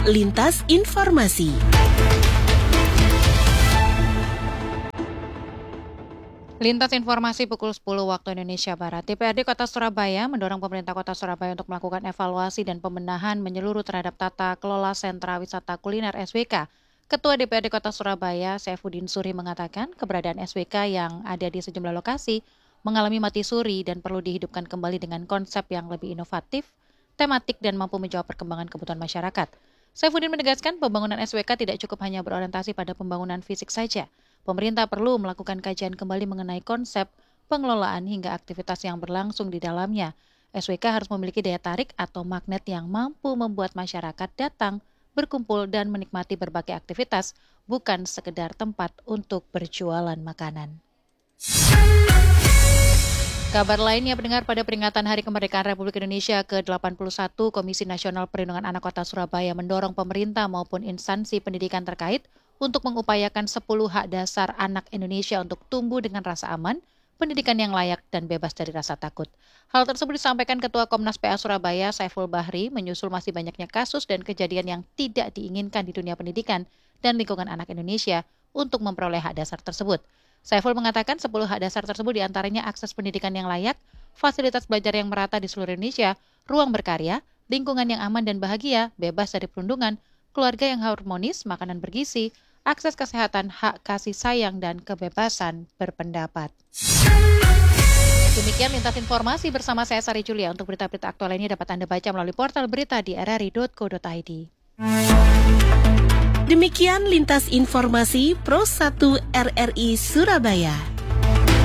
Lintas Informasi. Lintas Informasi pukul 10 waktu Indonesia Barat. DPRD Kota Surabaya mendorong pemerintah Kota Surabaya untuk melakukan evaluasi dan pembenahan menyeluruh terhadap tata kelola sentra wisata kuliner SWK. Ketua DPRD Kota Surabaya, Saifuddin Suri mengatakan keberadaan SWK yang ada di sejumlah lokasi mengalami mati suri dan perlu dihidupkan kembali dengan konsep yang lebih inovatif, tematik dan mampu menjawab perkembangan kebutuhan masyarakat. Saifuddin menegaskan pembangunan SWK tidak cukup hanya berorientasi pada pembangunan fisik saja. Pemerintah perlu melakukan kajian kembali mengenai konsep, pengelolaan hingga aktivitas yang berlangsung di dalamnya. SWK harus memiliki daya tarik atau magnet yang mampu membuat masyarakat datang, berkumpul dan menikmati berbagai aktivitas, bukan sekedar tempat untuk berjualan makanan. Kabar lainnya, pendengar, pada peringatan Hari Kemerdekaan Republik Indonesia ke-81, Komisi Nasional Perlindungan Anak Kota Surabaya mendorong pemerintah maupun instansi pendidikan terkait untuk mengupayakan 10 hak dasar anak Indonesia untuk tumbuh dengan rasa aman, pendidikan yang layak, dan bebas dari rasa takut. Hal tersebut disampaikan Ketua Komnas PA Surabaya, Saiful Bahri, menyusul masih banyaknya kasus dan kejadian yang tidak diinginkan di dunia pendidikan dan lingkungan anak Indonesia untuk memperoleh hak dasar tersebut. Saiful mengatakan 10 hak dasar tersebut diantaranya akses pendidikan yang layak, fasilitas belajar yang merata di seluruh Indonesia, ruang berkarya, lingkungan yang aman dan bahagia, bebas dari perundungan, keluarga yang harmonis, makanan bergizi, akses kesehatan, hak kasih sayang, dan kebebasan berpendapat. Demikian Lintas Informasi bersama saya Sari Julia. Untuk berita-berita aktual ini dapat Anda baca melalui portal berita di rri.co.id. Demikian Lintas Informasi Pro 1 RRI Surabaya.